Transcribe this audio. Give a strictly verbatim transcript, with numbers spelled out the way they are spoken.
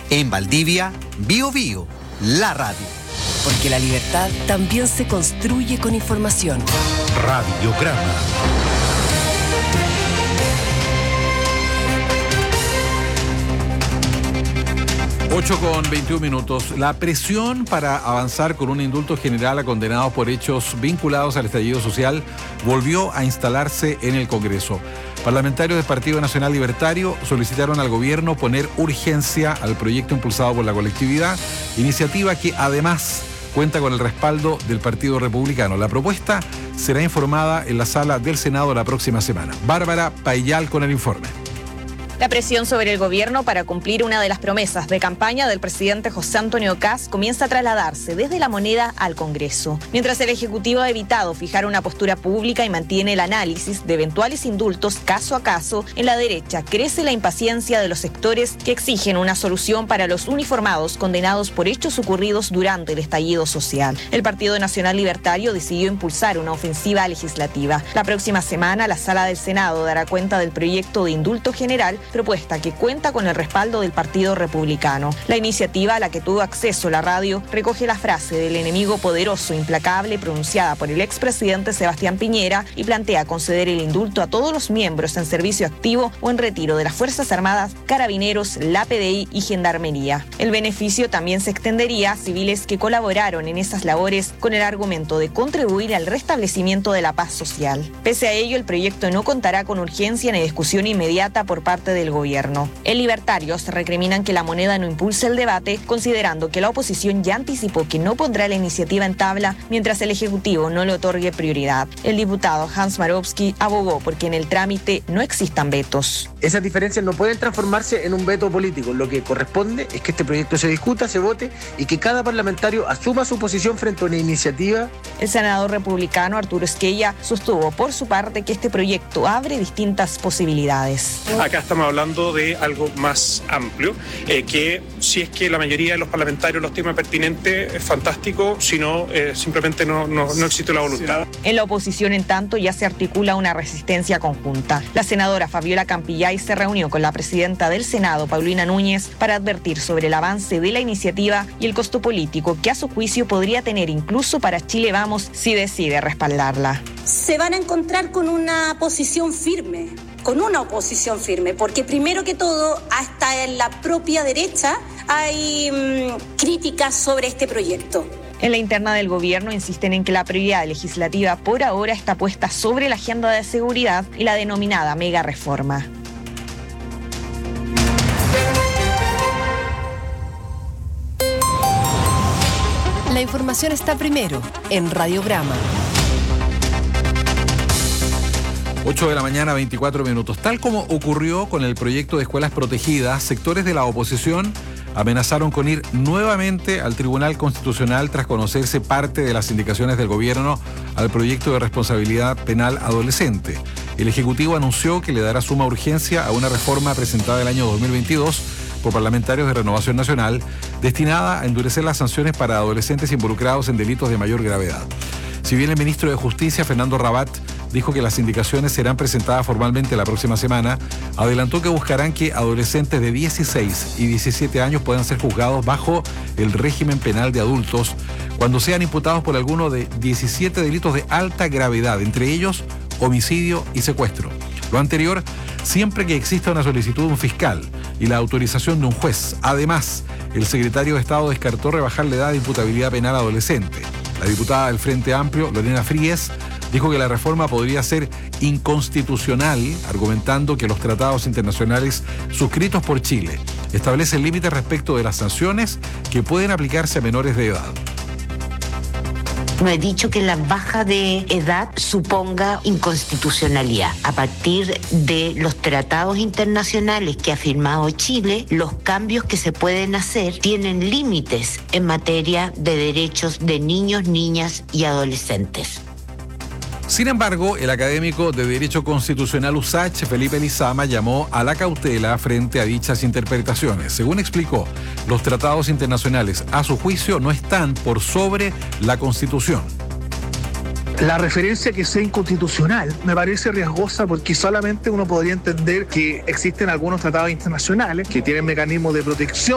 En Valdivia, Bio Bio, la radio. Porque la libertad también se construye con información. Radiograma. ocho con veintiún minutos. La presión para avanzar con un indulto general a condenados por hechos vinculados al estallido social volvió a instalarse en el Congreso. Parlamentarios del Partido Nacional Libertario solicitaron al gobierno poner urgencia al proyecto impulsado por la colectividad, iniciativa que además cuenta con el respaldo del Partido Republicano. La propuesta será informada en la sala del Senado la próxima semana. Bárbara Payal con el informe. La presión sobre el gobierno para cumplir una de las promesas de campaña del presidente José Antonio Kast comienza a trasladarse desde la moneda al Congreso. Mientras el Ejecutivo ha evitado fijar una postura pública y mantiene el análisis de eventuales indultos caso a caso, en la derecha crece la impaciencia de los sectores que exigen una solución para los uniformados condenados por hechos ocurridos durante el estallido social. El Partido Nacional Libertario decidió impulsar una ofensiva legislativa. La próxima semana la Sala del Senado dará cuenta del proyecto de indulto general, propuesta que cuenta con el respaldo del Partido Republicano. La iniciativa, a la que tuvo acceso la radio, recoge la frase del enemigo poderoso e implacable pronunciada por el expresidente Sebastián Piñera y plantea conceder el indulto a todos los miembros en servicio activo o en retiro de las Fuerzas Armadas, Carabineros, la P D I y Gendarmería. El beneficio también se extendería a civiles que colaboraron en esas labores con el argumento de contribuir al restablecimiento de la paz social. Pese a ello, el proyecto no contará con urgencia ni discusión inmediata por parte de del gobierno. En Libertarios recriminan que la moneda no impulse el debate, considerando que la oposición ya anticipó que no pondrá la iniciativa en tabla mientras el Ejecutivo no le otorgue prioridad. El diputado Hans Marowski abogó porque en el trámite no existan vetos. Esas diferencias no pueden transformarse en un veto político. Lo que corresponde es que este proyecto se discuta, se vote y que cada parlamentario asuma su posición frente a una iniciativa. El senador republicano Arturo Esquella sostuvo por su parte que este proyecto abre distintas posibilidades. Acá estamos hablando de algo más amplio, eh, que si es que la mayoría de los parlamentarios lo estiman pertinente, es fantástico, si no, eh, simplemente no, no, no existe la voluntad. En la oposición, en tanto, ya se articula una resistencia conjunta. La senadora Fabiola Campillay se reunió con la presidenta del Senado, Paulina Núñez, para advertir sobre el avance de la iniciativa y el costo político que a su juicio podría tener incluso para Chile Vamos si decide respaldarla. Se van a encontrar con una posición firme, con una oposición firme, porque primero que todo, hasta en la propia derecha hay mmm, críticas sobre este proyecto. En la interna del gobierno insisten en que la prioridad legislativa por ahora está puesta sobre la agenda de seguridad y la denominada mega reforma. La información está primero en Radiograma. ocho de la mañana, veinticuatro minutos. Tal como ocurrió con el proyecto de escuelas protegidas, sectores de la oposición amenazaron con ir nuevamente al Tribunal Constitucional tras conocerse parte de las indicaciones del gobierno al proyecto de responsabilidad penal adolescente. El Ejecutivo anunció que le dará suma urgencia a una reforma presentada el año dos mil veintidós por parlamentarios de Renovación Nacional, destinada a endurecer las sanciones para adolescentes involucrados en delitos de mayor gravedad. Si bien el ministro de Justicia, Fernando Rabat, dijo que las indicaciones serán presentadas formalmente la próxima semana, adelantó que buscarán que adolescentes de dieciséis y diecisiete años puedan ser juzgados bajo el régimen penal de adultos cuando sean imputados por alguno de diecisiete delitos de alta gravedad, entre ellos homicidio y secuestro. Lo anterior, siempre que exista una solicitud de un fiscal y la autorización de un juez. Además, el secretario de Estado descartó rebajar la edad de imputabilidad penal adolescente. La diputada del Frente Amplio, Lorena Fríes, dijo que la reforma podría ser inconstitucional, argumentando que los tratados internacionales suscritos por Chile establecen límites respecto de las sanciones que pueden aplicarse a menores de edad. No he dicho que la baja de edad suponga inconstitucionalidad. A partir de los tratados internacionales que ha firmado Chile, los cambios que se pueden hacer tienen límites en materia de derechos de niños, niñas y adolescentes. Sin embargo, el académico de Derecho Constitucional U S A C H, Felipe Lizama, llamó a la cautela frente a dichas interpretaciones. Según explicó, los tratados internacionales, a su juicio, no están por sobre la Constitución. La referencia que sea inconstitucional me parece riesgosa porque solamente uno podría entender que existen algunos tratados internacionales que tienen mecanismos de protección